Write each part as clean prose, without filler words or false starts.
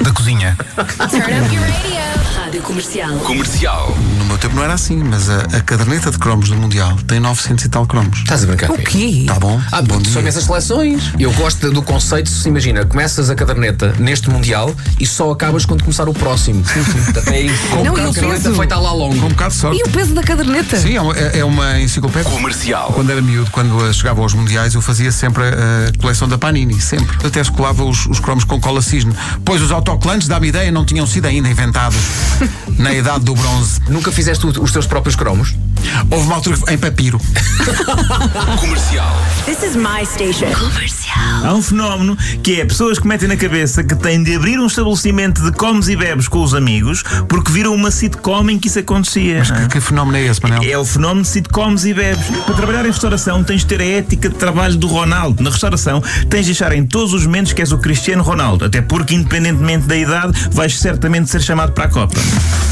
da cozinha. Turn up your radio. Rádio Comercial. No meu tempo não era assim, mas a caderneta de cromos do Mundial tem 900 e tal cromos. Estás a brincar? O quê? Tá bom? Bom São dia. essas seleções. Eu gosto do conceito, se imagina, começas a caderneta neste Mundial e só acabas quando começar o próximo. Portanto, é isso. Não, a e o caderneta peso? feita lá longo. Com um bocado de sorte. E o peso da caderneta? Sim, é uma enciclopédia. Comercial. Quando era miúdo, quando chegava aos mundiais, eu fazia sempre a coleção da Panini, sempre. Eu até colava os cromos com cola cisne, pois os autocolantes, dá-me ideia, não tinham sido ainda inventados na idade do bronze. Nunca fizeste os teus próprios cromos? Houve uma altura em papiro. Comercial. This is my station. Comercial. Há um fenómeno que é pessoas que metem na cabeça que têm de abrir um estabelecimento de comes e bebes com os amigos porque viram uma sitcom em que isso acontecia. Mas que fenómeno é esse, Manel? É o fenómeno de sitcoms e bebes. Para trabalhar em restauração tens de ter a ética de trabalho do Ronaldo. Na restauração tens de achar em todos os momentos que és o Cristiano Ronaldo. Até porque, independentemente da idade, vais certamente ser chamado para a Copa.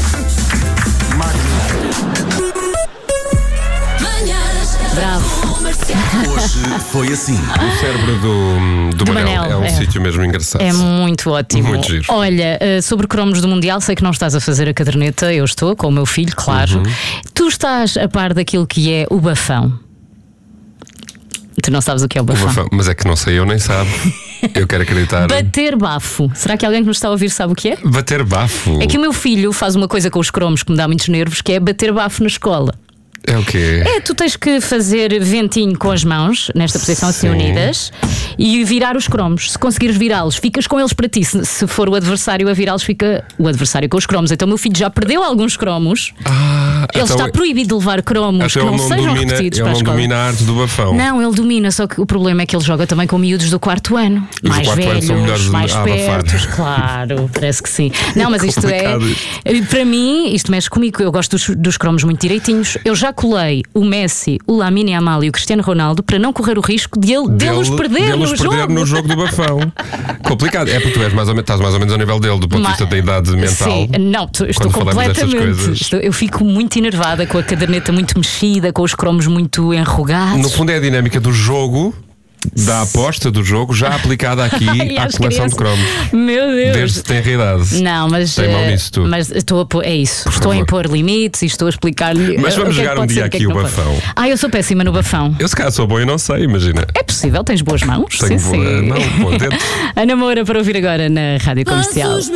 Bravo. Hoje foi assim. O cérebro do Manel é um sítio mesmo engraçado. É muito ótimo. Muito giro. Olha, sobre cromos do Mundial, sei que não estás a fazer a caderneta, eu estou com o meu filho, claro. Tu estás a par daquilo que é o bafão? Tu não sabes o que é o bafão? Mas é que não sei, eu nem sabe. Eu quero acreditar. Bater bafo. Será que alguém que nos está a ouvir sabe o que é? Bater bafo. É que o meu filho faz uma coisa com os cromos que me dá muitos nervos, que é bater bafo na escola. É o quê? É, tu tens que fazer ventinho com as mãos, nesta posição assim Sim. unidas, e virar os cromos. Se conseguires virá-los, ficas com eles para ti. Se for o adversário a virá-los, fica o adversário com os cromos. Então o meu filho já perdeu alguns cromos. Ele então está proibido de levar cromos que ele não sejam repetidos para a Ele não escola. domina a arte do bafão. Não, ele domina, só que o problema é que ele joga também com miúdos do quarto ano. Os do Mais quarto ano velhos, são melhores mais a abafar. espertos, claro, parece que sim. Não, mas isto é. Complicado Para mim, isto mexe comigo. Eu gosto dos cromos muito direitinhos. Eu já colei o Messi, o Lamine Yamal e o Cristiano Ronaldo para não correr o risco deles perder no jogo do bafão. Complicado. É porque tu estás mais ou menos ao nível dele, do ponto de vista da idade mental. Sim, não, estou quando falamos destas completamente. coisas. Eu fico muito enervada com a caderneta muito mexida, com os cromos muito enrugados. No fundo é a dinâmica do jogo, da aposta do jogo, já aplicada aqui Ai, à às coleção de cromos. Meu Deus. Desde que tem realidade. Não, mas, Tem mão nisso tudo. mas estou a pôr, é isso. Estou a favor. impor limites e estou a explicar-lhe. Mas vamos o que é que jogar um pode dia ser, o que é aqui que o não pode. bafão. Eu sou péssima no bafão. Eu se calhar sou bom e não sei, imagina. É possível, tens boas mãos. Tenho sim, boa sim. mão, bom dedo. Ana Moura para ouvir agora na Rádio Comercial.